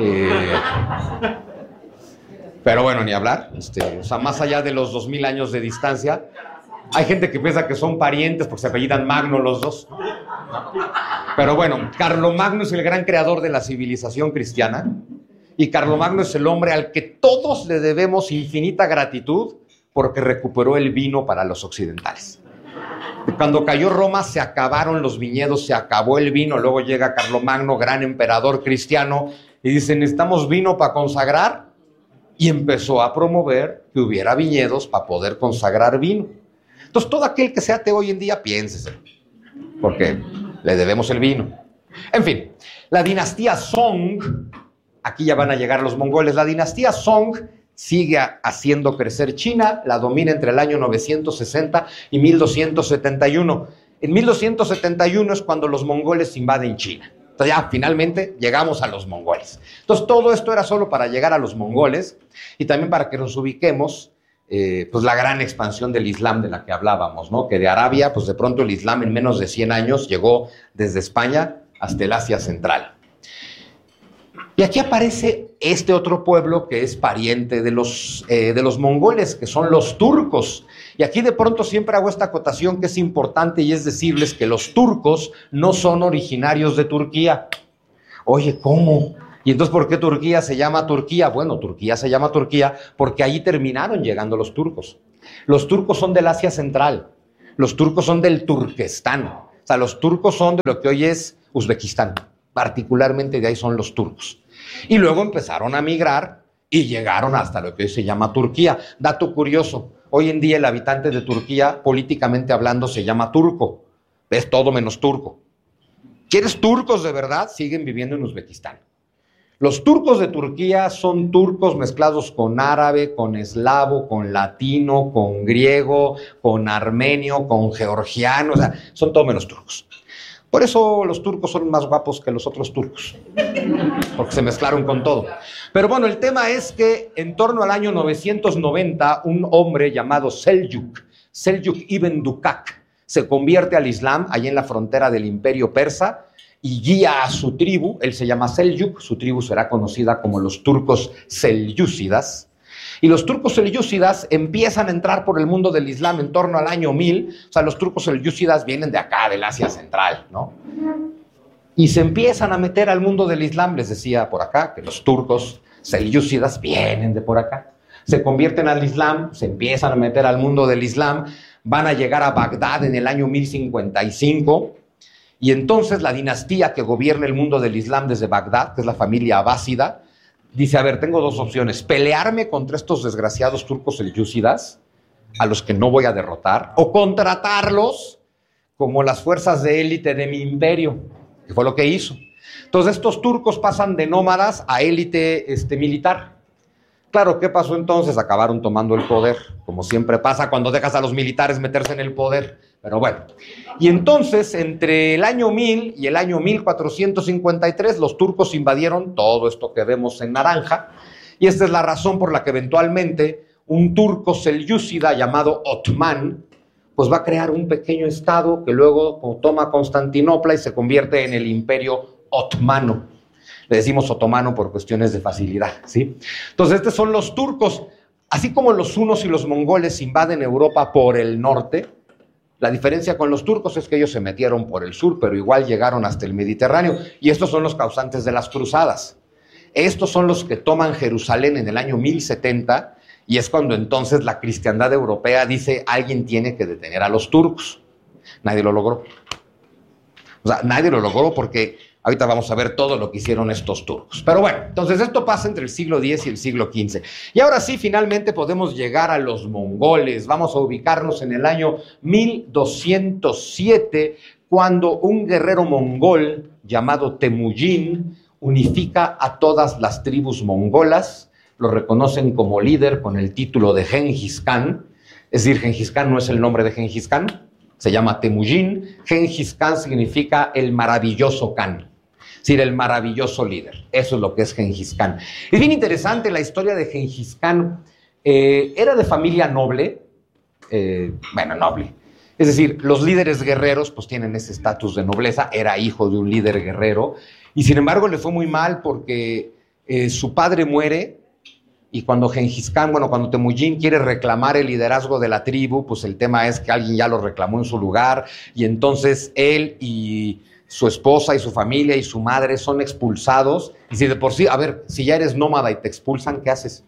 Pero bueno, ni hablar. O sea, más allá de los 2000 años de distancia, hay gente que piensa que son parientes porque se apellidan Magno los dos. Pero bueno, Carlomagno es el gran creador de la civilización cristiana, y Carlomagno es el hombre al que todos le debemos infinita gratitud porque recuperó el vino para los occidentales. Cuando cayó Roma se acabaron los viñedos, se acabó el vino. Luego llega Carlomagno, gran emperador cristiano, y dice: necesitamos vino para consagrar. Y empezó a promover que hubiera viñedos para poder consagrar vino. Entonces, todo aquel que sea ateo hoy en día, piénsese, porque le debemos el vino. En fin, la dinastía Song, aquí ya van a llegar los mongoles, la dinastía Song sigue haciendo crecer China, la domina entre el año 960 y 1271. En 1271 es cuando los mongoles invaden China. Entonces ya finalmente llegamos a los mongoles. Entonces todo esto era solo para llegar a los mongoles y también para que nos ubiquemos, pues la gran expansión del Islam de la que hablábamos, ¿no? Que de Arabia, pues de pronto el Islam en menos de 100 años llegó desde España hasta el Asia Central. Y aquí aparece este otro pueblo que es pariente de los mongoles, que son los turcos. Y aquí de pronto siempre hago esta acotación que es importante, y es decirles que los turcos no son originarios de Turquía. Oye, ¿cómo? Y entonces, ¿por qué Turquía se llama Turquía? Bueno, Turquía se llama Turquía porque ahí terminaron llegando los turcos. Los turcos son del Asia Central, los turcos son del Turquestán, o sea, los turcos son de lo que hoy es Uzbekistán, particularmente de ahí son los turcos. Y luego empezaron a migrar y llegaron hasta lo que hoy se llama Turquía. Dato curioso, hoy en día el habitante de Turquía, políticamente hablando, se llama turco, es todo menos turco. ¿Quieres turcos de verdad? Siguen viviendo en Uzbekistán. Los turcos de Turquía son turcos mezclados con árabe, con eslavo, con latino, con griego, con armenio, con georgiano, o sea, son todo menos turcos. Por eso los turcos son más guapos que los otros turcos, porque se mezclaron con todo. Pero bueno, el tema es que en torno al año 990, un hombre llamado Seljuk ibn Dukak, se convierte al Islam allá en la frontera del Imperio Persa, y guía a su tribu, él se llama Seljuk, su tribu será conocida como los turcos selyúcidas, y los turcos selyúcidas empiezan a entrar por el mundo del Islam en torno al año 1000, o sea, los turcos selyúcidas vienen de acá, del Asia Central, ¿no? Y se empiezan a meter al mundo del Islam, les decía por acá, que los turcos selyúcidas vienen de por acá, se convierten al Islam, se empiezan a meter al mundo del Islam, van a llegar a Bagdad en el año 1055, y entonces la dinastía que gobierna el mundo del Islam desde Bagdad, que es la familia abásida, dice, a ver, tengo dos opciones, pelearme contra estos desgraciados turcos selyúcidas, a los que no voy a derrotar, o contratarlos como las fuerzas de élite de mi imperio, que fue lo que hizo. Entonces estos turcos pasan de nómadas a élite militar. Claro, ¿qué pasó entonces? Acabaron tomando el poder, como siempre pasa cuando dejas a los militares meterse en el poder. Pero bueno, y entonces entre el año 1000 y el año 1453 los turcos invadieron todo esto que vemos en naranja, y esta es la razón por la que eventualmente un turco selyúcida llamado Otmán pues va a crear un pequeño estado que luego toma Constantinopla y se convierte en el Imperio Otomano. Le decimos otomano por cuestiones de facilidad, ¿sí? Entonces estos son los turcos. Así como los hunos y los mongoles invaden Europa por el norte, la diferencia con los turcos es que ellos se metieron por el sur, pero igual llegaron hasta el Mediterráneo, y estos son los causantes de las cruzadas. Estos son los que toman Jerusalén en el año 1070, y es cuando entonces la cristiandad europea dice, alguien tiene que detener a los turcos. Nadie lo logró. O sea, nadie lo logró porque ahorita vamos a ver todo lo que hicieron estos turcos. Pero bueno, entonces esto pasa entre el siglo X y el siglo XV. Y ahora sí, finalmente podemos llegar a los mongoles. Vamos a ubicarnos en el año 1207, cuando un guerrero mongol llamado Temujin unifica a todas las tribus mongolas, lo reconocen como líder con el título de Gengis Khan. Es decir, Gengis Khan no es el nombre de Gengis Khan, se llama Temujin. Gengis Khan significa el maravilloso Khan. Es decir, el maravilloso líder. Eso es lo que es Gengis Khan. Es bien interesante la historia de Gengis Khan. Era de familia noble, noble. Es decir, los líderes guerreros pues tienen ese estatus de nobleza. Era hijo de un líder guerrero y sin embargo le fue muy mal porque su padre muere, y cuando Gengis Khan, cuando Temujin quiere reclamar el liderazgo de la tribu, pues el tema es que alguien ya lo reclamó en su lugar, y entonces él y su esposa y su familia y su madre son expulsados. Y si de por sí, a ver, si ya eres nómada y te expulsan, ¿qué haces?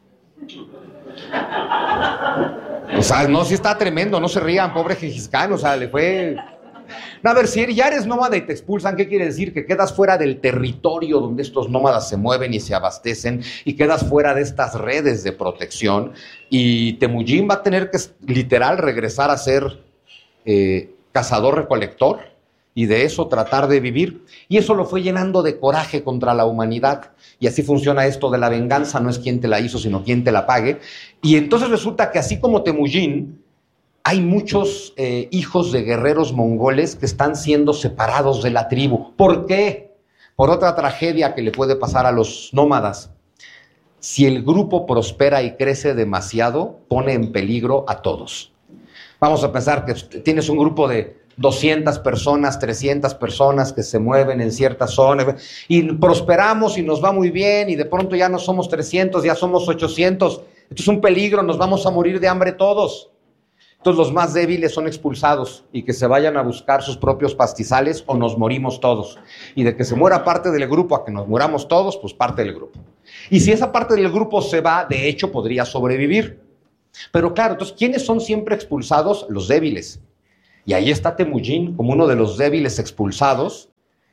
O sea, no, sí está tremendo, no se rían, pobre Gengis Khan, o sea, le fue... No, a ver, si ya eres nómada y te expulsan, ¿qué quiere decir? Que quedas fuera del territorio donde estos nómadas se mueven y se abastecen, y quedas fuera de estas redes de protección, y Temujin va a tener que literal regresar a ser cazador-recolector, y de eso tratar de vivir, y eso lo fue llenando de coraje contra la humanidad. Y así funciona esto de la venganza, no es quien te la hizo, sino quien te la pague. Y entonces resulta que así como Temujin, hay muchos hijos de guerreros mongoles que están siendo separados de la tribu. ¿Por qué? Por otra tragedia que le puede pasar a los nómadas. Si el grupo prospera y crece demasiado, pone en peligro a todos. Vamos a pensar que tienes un grupo de 200 personas, 300 personas que se mueven en ciertas zonas, y prosperamos y nos va muy bien, y de pronto ya no somos 300, ya somos 800. Esto es un peligro, nos vamos a morir de hambre todos. Entonces los más débiles son expulsados y que se vayan a buscar sus propios pastizales o nos morimos todos. Y de que se muera parte del grupo a que nos muramos todos, pues parte del grupo. Y si esa parte del grupo se va, de hecho podría sobrevivir. Pero claro, entonces, ¿quiénes son siempre expulsados? Los débiles. Y ahí está Temujin como uno de los débiles expulsados.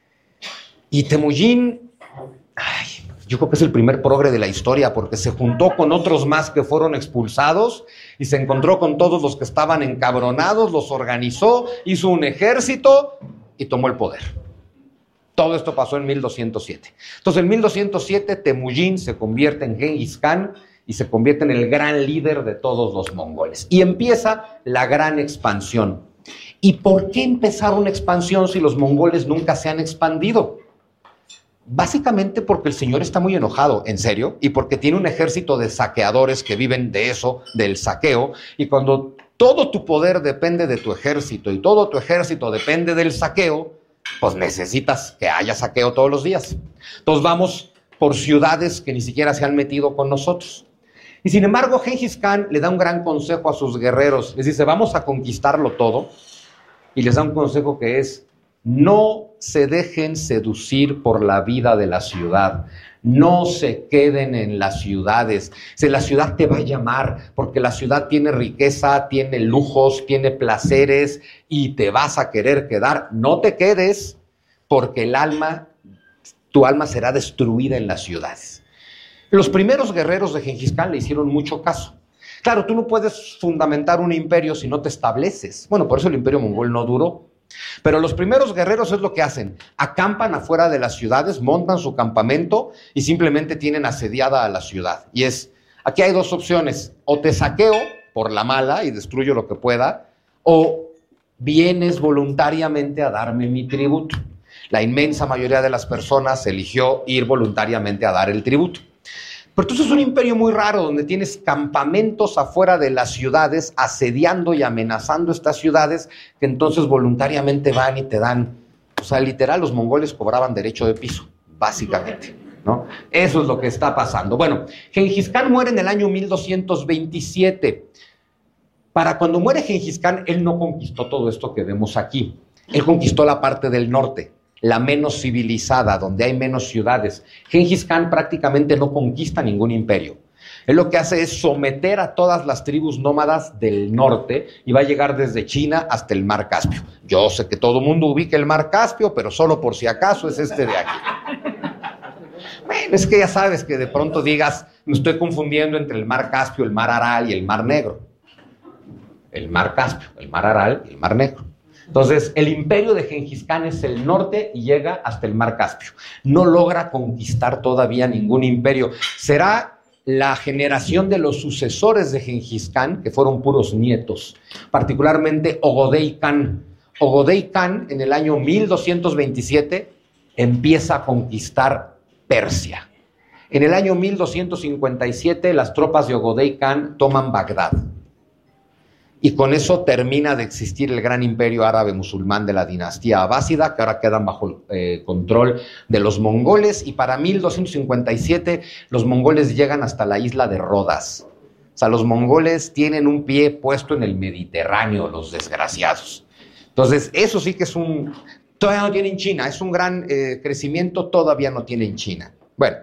Y Temujin, yo creo que es el primer progre de la historia, porque se juntó con otros más que fueron expulsados y se encontró con todos los que estaban encabronados, los organizó, hizo un ejército y tomó el poder. Todo esto pasó en 1207. Entonces, en 1207, Temujin se convierte en Genghis Khan y se convierte en el gran líder de todos los mongoles. Y empieza la gran expansión. ¿Y por qué empezar una expansión si los mongoles nunca se han expandido? Básicamente porque el señor está muy enojado, en serio, y porque tiene un ejército de saqueadores que viven de eso, del saqueo, y cuando todo tu poder depende de tu ejército y todo tu ejército depende del saqueo, pues necesitas que haya saqueo todos los días. Entonces vamos por ciudades que ni siquiera se han metido con nosotros. Y sin embargo, Genghis Khan le da un gran consejo a sus guerreros. Les dice, vamos a conquistarlo todo. Y les da un consejo que es, no se dejen seducir por la vida de la ciudad. No se queden en las ciudades. Si la ciudad te va a llamar, porque la ciudad tiene riqueza, tiene lujos, tiene placeres y te vas a querer quedar. No te quedes, porque tu alma será destruida en las ciudades. Los primeros guerreros de Genghis Khan le hicieron mucho caso. Claro, tú no puedes fundamentar un imperio si no te estableces. Bueno, por eso el imperio mongol no duró. Pero los primeros guerreros es lo que hacen. Acampan afuera de las ciudades, montan su campamento y simplemente tienen asediada a la ciudad. Y aquí hay dos opciones. O te saqueo por la mala y destruyo lo que pueda, o vienes voluntariamente a darme mi tributo. La inmensa mayoría de las personas eligió ir voluntariamente a dar el tributo. Pero entonces es un imperio muy raro, donde tienes campamentos afuera de las ciudades, asediando y amenazando estas ciudades, que entonces voluntariamente van y te dan, o sea, literal, los mongoles cobraban derecho de piso, básicamente, ¿no? Eso es lo que está pasando. Bueno, Genghis Khan muere en el año 1227. Para cuando muere Genghis Khan, él no conquistó todo esto que vemos aquí. Él conquistó la parte del norte, la menos civilizada, donde hay menos ciudades. Genghis Khan prácticamente no conquista ningún imperio. Él lo que hace es someter a todas las tribus nómadas del norte y va a llegar desde China hasta el Mar Caspio. Yo sé que todo el mundo ubica el Mar Caspio, pero solo por si acaso es este de aquí. Bueno, es que ya sabes que de pronto digas, me estoy confundiendo entre el Mar Caspio, el Mar Aral y el Mar Negro. El Mar Caspio, el Mar Aral y el Mar Negro. Entonces, el imperio de Genghis Khan es el norte y llega hasta el Mar Caspio. No logra conquistar todavía ningún imperio. Será la generación de los sucesores de Genghis Khan, que fueron puros nietos, particularmente Ogodei Khan. Ogodei Khan, en el año 1227, empieza a conquistar Persia. En el año 1257, las tropas de Ogodei Khan toman Bagdad. Y con eso termina de existir el gran imperio árabe musulmán de la dinastía abásida, que ahora quedan bajo control de los mongoles, y para 1257 los mongoles llegan hasta la isla de Rodas. O sea, los mongoles tienen un pie puesto en el Mediterráneo, los desgraciados. Entonces, eso sí que es todavía no tienen China, es un gran crecimiento, todavía no tienen China. Bueno,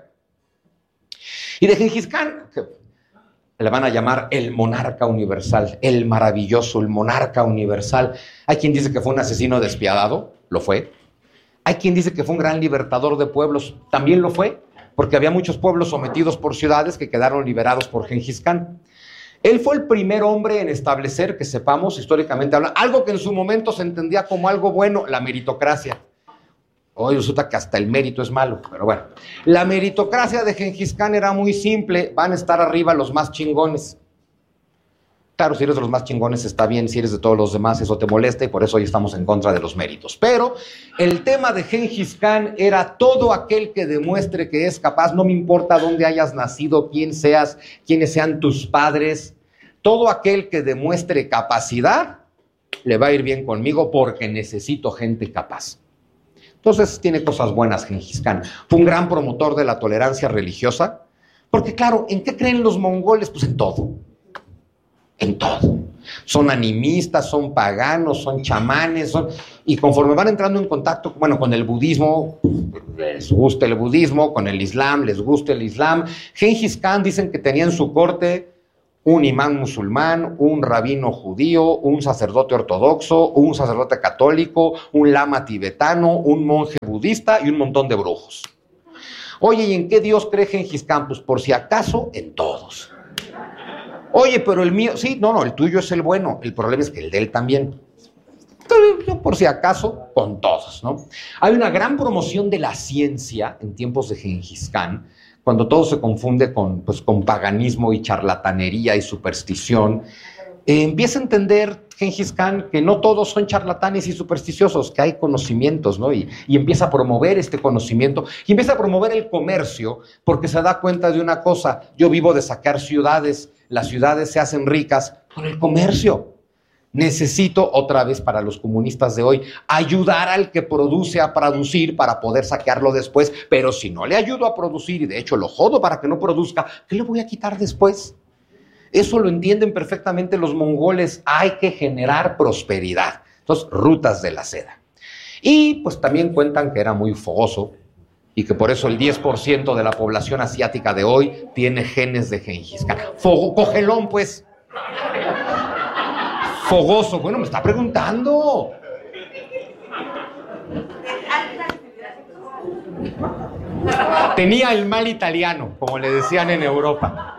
y de Genghis Khan, le van a llamar el monarca universal, el maravilloso, el monarca universal. Hay quien dice que fue un asesino despiadado, lo fue. Hay quien dice que fue un gran libertador de pueblos, también lo fue, porque había muchos pueblos sometidos por ciudades que quedaron liberados por Genghis Khan. Él fue el primer hombre en establecer, que sepamos históricamente hablando, algo que en su momento se entendía como algo bueno, la meritocracia. Hoy resulta que hasta el mérito es malo, pero bueno. La meritocracia de Genghis Khan era muy simple, van a estar arriba los más chingones. Claro, si eres de los más chingones está bien, si eres de todos los demás eso te molesta y por eso hoy estamos en contra de los méritos. Pero el tema de Genghis Khan era todo aquel que demuestre que es capaz, no me importa dónde hayas nacido, quién seas, quiénes sean tus padres, todo aquel que demuestre capacidad le va a ir bien conmigo porque necesito gente capaz. Entonces tiene cosas buenas Genghis Khan. Fue un gran promotor de la tolerancia religiosa, porque claro, ¿en qué creen los mongoles? Pues en todo. En todo. Son animistas, son paganos, son chamanes, y conforme van entrando en contacto, bueno, con el budismo, les gusta el budismo, con el islam, les gusta el islam. Gengis Khan dicen que tenía en su corte un imán musulmán, un rabino judío, un sacerdote ortodoxo, un sacerdote católico, un lama tibetano, un monje budista y un montón de brujos. Oye, ¿y en qué Dios cree Gengis Khan? Pues por si acaso, en todos. Oye, pero el mío, sí, no, el tuyo es el bueno, el problema es que el de él también. Entonces, yo por si acaso, con todos, ¿no? Hay una gran promoción de la ciencia en tiempos de Gengis Khan, cuando todo se confunde con paganismo y charlatanería y superstición. Empieza a entender Gengis Khan que no todos son charlatanes y supersticiosos, que hay conocimientos, ¿no? Y empieza a promover este conocimiento y empieza a promover el comercio, porque se da cuenta de una cosa: yo vivo de saquear ciudades, las ciudades se hacen ricas con el comercio. Necesito, otra vez para los comunistas de hoy, ayudar al que produce a producir para poder saquearlo después, pero si no le ayudo a producir y de hecho lo jodo para que no produzca, ¿qué le voy a quitar después? Eso lo entienden perfectamente los mongoles. Hay que generar prosperidad. Entonces, rutas de la seda. Y pues también cuentan que era muy fogoso y que por eso el 10% de la población asiática de hoy tiene genes de Gengis Khan. Cogelón, pues. Fogoso. Bueno, me está preguntando. Tenía el mal italiano, como le decían en Europa.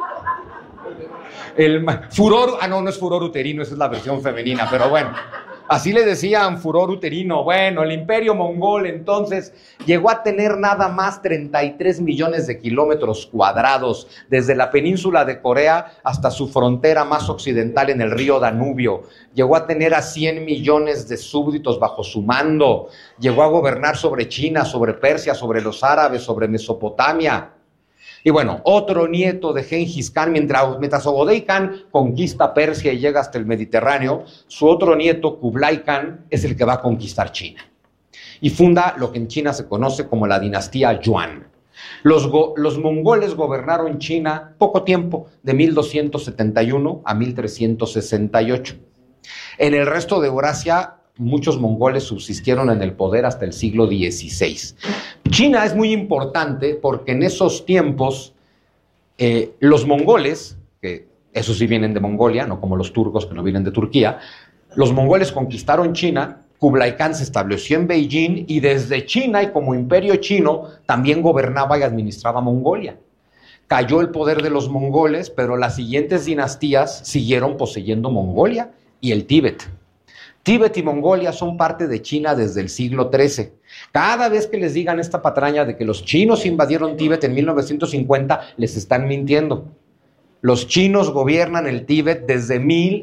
Furor, no es furor uterino, esa es la versión femenina, pero bueno, así le decían, furor uterino. Bueno, el imperio mongol entonces llegó a tener nada más 33 millones de kilómetros cuadrados, desde la península de Corea hasta su frontera más occidental en el río Danubio. Llegó a tener a 100 millones de súbditos bajo su mando. Llegó a gobernar sobre China, sobre Persia, sobre los árabes, sobre Mesopotamia. Y bueno, otro nieto de Gengis Khan, mientras Ogodei Khan conquista Persia y llega hasta el Mediterráneo, su otro nieto, Kublai Khan, es el que va a conquistar China. Y funda lo que en China se conoce como la dinastía Yuan. Los mongoles gobernaron China poco tiempo, de 1271 a 1368. En el resto de Eurasia, muchos mongoles subsistieron en el poder hasta el siglo XVI. China es muy importante porque en esos tiempos los mongoles, que esos sí vienen de Mongolia, no como los turcos que no vienen de Turquía, los mongoles conquistaron China. Kublai Khan se estableció en Beijing y desde China y como imperio chino también gobernaba y administraba Mongolia. Cayó el poder de los mongoles, pero las siguientes dinastías siguieron poseyendo Mongolia y el Tíbet. Tíbet y Mongolia son parte de China desde el siglo XIII. Cada vez que les digan esta patraña de que los chinos invadieron Tíbet en 1950, les están mintiendo. Los chinos gobiernan el Tíbet desde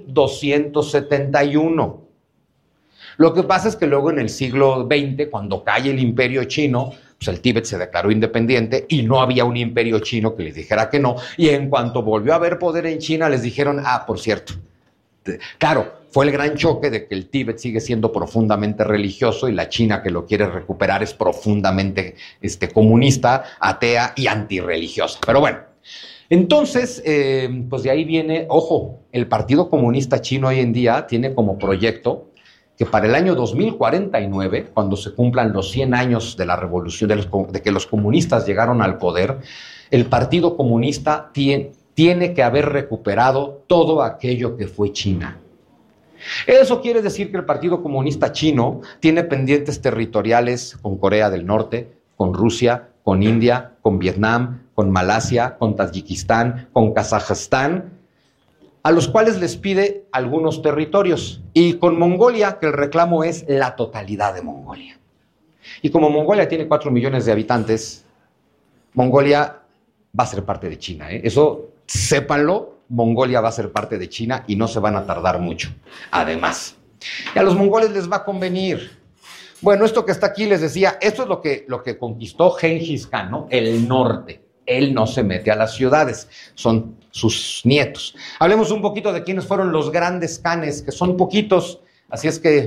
1271. Lo que pasa es que luego en el siglo XX, cuando cae el imperio chino, pues el Tíbet se declaró independiente y no había un imperio chino que les dijera que no. Y en cuanto volvió a haber poder en China, les dijeron, por cierto. Claro, fue el gran choque de que el Tíbet sigue siendo profundamente religioso y la China que lo quiere recuperar es profundamente comunista, atea y antirreligiosa. Pero bueno, entonces, pues de ahí viene, ojo, el Partido Comunista Chino hoy en día tiene como proyecto que para el año 2049, cuando se cumplan los 100 años de la revolución, de que los comunistas llegaron al poder, el Partido Comunista tiene que haber recuperado todo aquello que fue China. Eso quiere decir que el Partido Comunista Chino tiene pendientes territoriales con Corea del Norte, con Rusia, con India, con Vietnam, con Malasia, con Tayikistán, con Kazajstán, a los cuales les pide algunos territorios. Y con Mongolia, que el reclamo es la totalidad de Mongolia. Y como Mongolia tiene 4 millones de habitantes, Mongolia va a ser parte de China, Eso sépanlo, Mongolia va a ser parte de China y no se van a tardar mucho. Además, y a los mongoles les va a convenir. Bueno, esto que está aquí les decía, esto es lo que conquistó Gengis Khan, ¿no? El norte. Él no se mete a las ciudades, son sus nietos. Hablemos un poquito de quiénes fueron los grandes khanes, que son poquitos, así es que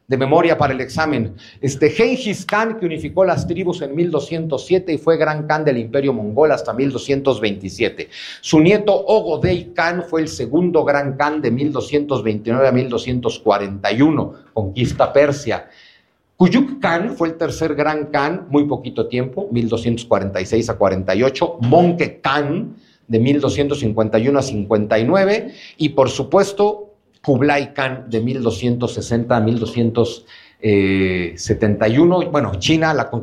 de memoria para el examen. Gengis Khan, que unificó las tribus en 1207 y fue gran Khan del Imperio Mongol hasta 1227. Su nieto Ogodei Khan fue el segundo gran Khan de 1229 a 1241, conquista Persia. Kuyuk Khan fue el tercer gran Khan, muy poquito tiempo, 1246 a 48. Möngke Khan, de 1251 a 59. Y por supuesto, Kublai Khan, de 1260 a 1271. Bueno, China la conquistó